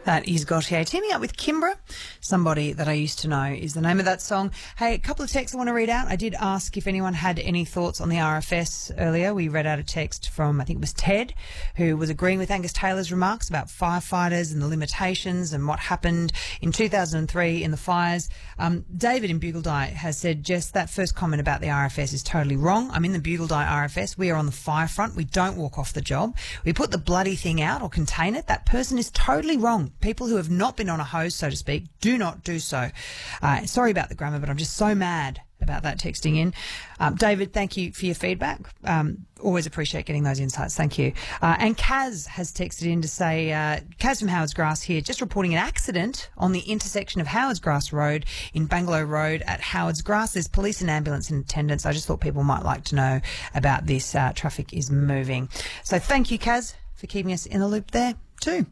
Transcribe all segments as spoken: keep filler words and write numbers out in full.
That is Gautier. Teaming up with Kimbra, Somebody That I Used to Know is the name of that song. Hey, a couple of texts I want to read out. I did ask if anyone had any thoughts on the R F S earlier. We read out a text from, I think it was Ted, who was agreeing with Angus Taylor's remarks about firefighters and the limitations and what happened in two thousand three in the fires. Um, David in Bugaldie has said, Jess, that first comment about the R F S is totally wrong. I'm in the Bugaldie R F S. We are on the fire front. We don't walk off the job. We put the bloody thing out or contain it. That person is totally wrong. People who have not been on a hose, so to speak, do not do so. Uh, sorry about the grammar, but I'm just so mad about that texting in. Um, David, thank you for your feedback. Um, always appreciate getting those insights. Thank you. Uh, and Kaz has texted in to say, uh, Kaz from Howard's Grass here, just reporting an accident on the intersection of Howard's Grass Road in Bangalow Road at Howard's Grass. There's police and ambulance in attendance. I just thought people might like to know about this. Uh, traffic is moving. So thank you, Kaz, for keeping us in the loop there too.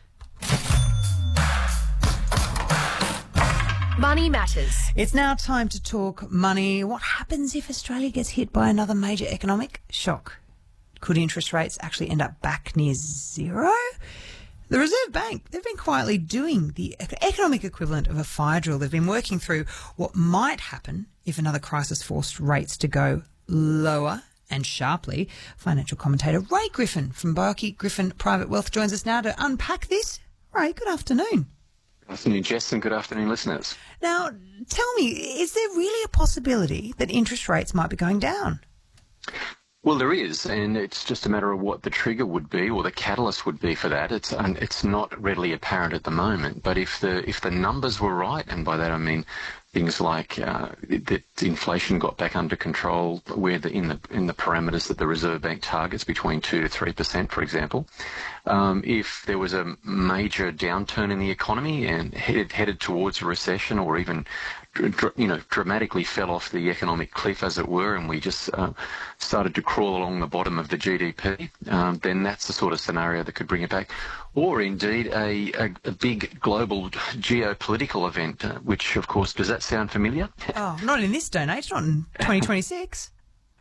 Money Matters. It's now time to talk money. What happens if Australia gets hit by another major economic shock? Could interest rates actually end up back near zero? The Reserve Bank, they've been quietly doing the economic equivalent of a fire drill. They've been working through what might happen if another crisis forced rates to go lower and sharply. Financial commentator Ray Griffin from Bioki Griffin Private Wealth joins us now to unpack this. Ray, good afternoon. Good afternoon, Jess, and good afternoon, listeners. Now, tell me, is there really a possibility that interest rates might be going down? Well, there is, and it's just a matter of what the trigger would be or the catalyst would be for that. It's um, it's not readily apparent at the moment, but if the if the numbers were right, and by that I mean things like uh, that inflation got back under control, where the in the in the parameters that the Reserve Bank targets between two to three percent, for example. Um, if there was a major downturn in the economy and headed headed towards a recession, or even you know dramatically fell off the economic cliff, as it were, and we just uh, started to crawl along the bottom of the G D P, um, then that's the sort of scenario that could bring it back. Or indeed a, a, a big global geopolitical event, uh, which of course, does that sound familiar? Oh, not in this day and age, not in twenty twenty-six.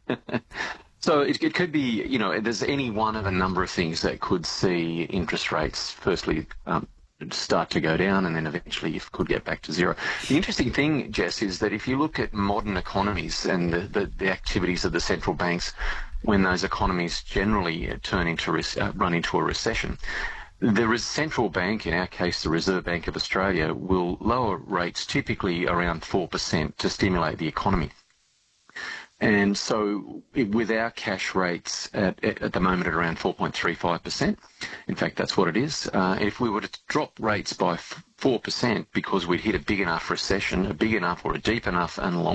So it, it could be, you know, there's any one of a number of things that could see interest rates firstly um, start to go down, and then eventually it could get back to zero. The interesting thing, Jess, is that if you look at modern economies and the, the, the activities of the central banks when those economies generally turn into uh, run into a recession, the central bank, in our case the Reserve Bank of Australia, will lower rates typically around four percent to stimulate the economy. And so with our cash rates at, at the moment at around four point three five percent, in fact that's what it is, uh, if we were to drop rates by four percent because we'd hit a big enough recession, a big enough or a deep enough and long